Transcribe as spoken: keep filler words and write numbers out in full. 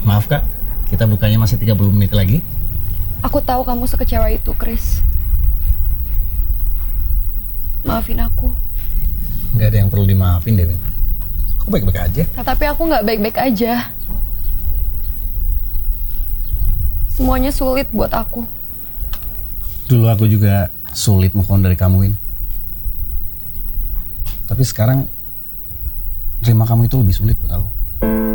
Maaf Kak, kita bukanya masih tiga puluh menit lagi. Aku tahu kamu sekecewa itu, Chris. Maafin aku. Nggak ada yang perlu dimaafin, Dewi. Aku baik-baik aja. Tapi aku nggak baik-baik aja. Semuanya sulit buat aku. Dulu aku juga sulit move on dari kamu, Win. Tapi sekarang terima kamu itu lebih sulit buat aku.